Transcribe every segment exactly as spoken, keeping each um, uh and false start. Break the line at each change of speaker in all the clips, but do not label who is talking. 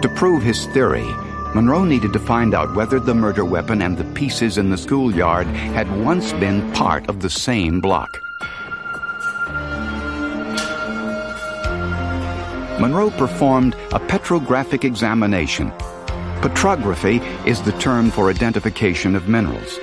To prove his theory, Monroe needed to find out whether the murder weapon and the pieces in the schoolyard had once been part of the same block. Monroe performed a petrographic examination. Petrography is the term for identification of minerals.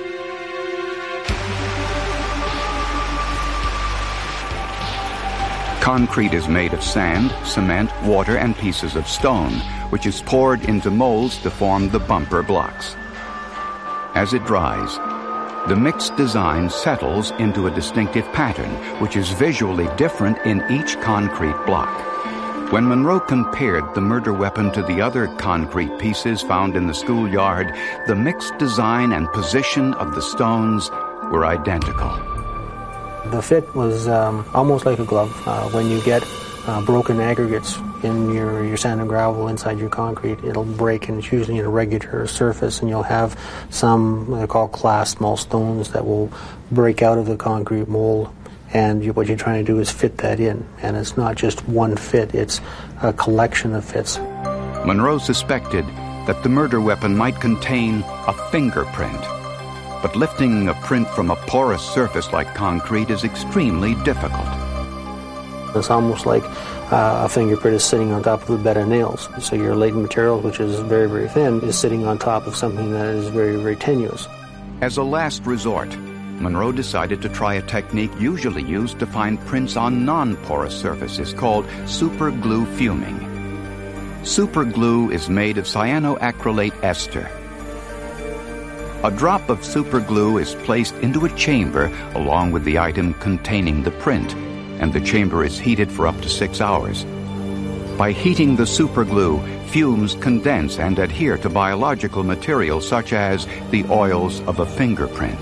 Concrete is made of sand, cement, water, and pieces of stone, which is poured into molds to form the bumper blocks. As it dries, the mixed design settles into a distinctive pattern, which is visually different in each concrete block. When Monroe compared the murder weapon to the other concrete pieces found in the schoolyard, the mixed design and position of the stones were identical.
The fit was um, almost like a glove. Uh, when you get uh, broken aggregates in your, your sand and gravel inside your concrete, it'll break, and it's usually an irregular surface, and you'll have some what they call clast small stones that will break out of the concrete mold, and you, what you're trying to do is fit that in. And it's not just one fit, it's a collection of fits.
Monroe suspected that the murder weapon might contain a fingerprint. But lifting a print from a porous surface like concrete is extremely difficult.
It's almost like uh, a fingerprint is sitting on top of a bed of nails. So your latent material, which is very, very thin, is sitting on top of something that is very, very tenuous.
As a last resort, Monroe decided to try a technique usually used to find prints on non-porous surfaces called superglue fuming. Superglue is made of cyanoacrylate ester. A drop of superglue is placed into a chamber along with the item containing the print, and the chamber is heated for up to six hours. By heating the superglue, fumes condense and adhere to biological materials such as the oils of a fingerprint.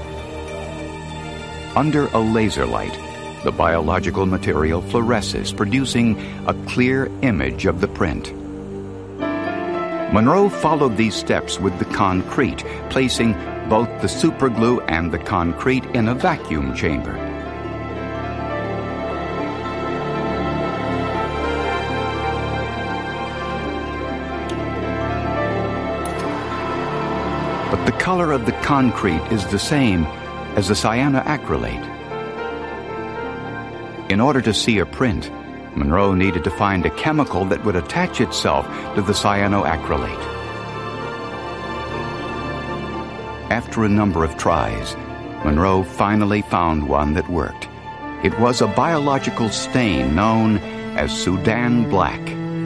Under a laser light, the biological material fluoresces, producing a clear image of the print. Monroe followed these steps with the concrete, placing both the superglue and the concrete in a vacuum chamber. But the color of the concrete is the same as the cyanoacrylate. In order to see a print, Monroe needed to find a chemical that would attach itself to the cyanoacrylate. After a number of tries, Monroe finally found one that worked. It was a biological stain known as Sudan black.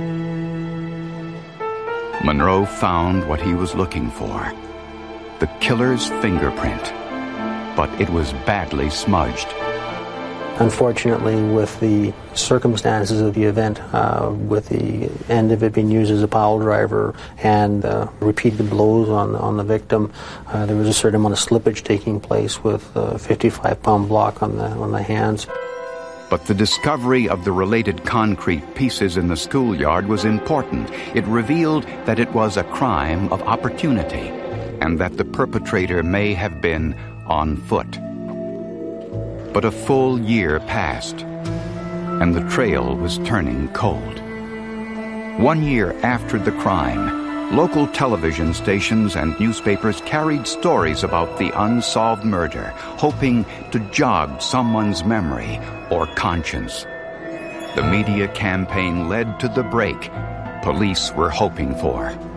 Monroe found what he was looking for, the killer's fingerprint, but it was badly smudged.
Unfortunately, with the circumstances of the event, uh, with the end of it being used as a pile driver and uh, repeated blows on, on the victim, uh, there was a certain amount of slippage taking place with a fifty-five pound block on the, on the hands.
But the discovery of the related concrete pieces in the schoolyard was important. It revealed that it was a crime of opportunity and that the perpetrator may have been on foot. But a full year passed, and the trail was turning cold. One year after the crime, local television stations and newspapers carried stories about the unsolved murder, hoping to jog someone's memory or conscience. The media campaign led to the break police were hoping for.